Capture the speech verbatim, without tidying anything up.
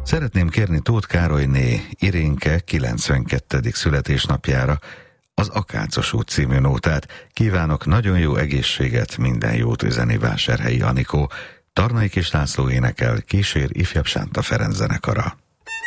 Szeretném kérni Tóth Károlyné Irénke kilencvenkettedik születésnapjára az Akácos út című nótát. Kívánok nagyon jó egészséget, minden jót, üzeni Vásárhelyi Anikó. Tarnai Kis László énekel, kísér ifjabb Sánta Ferenc zenekara.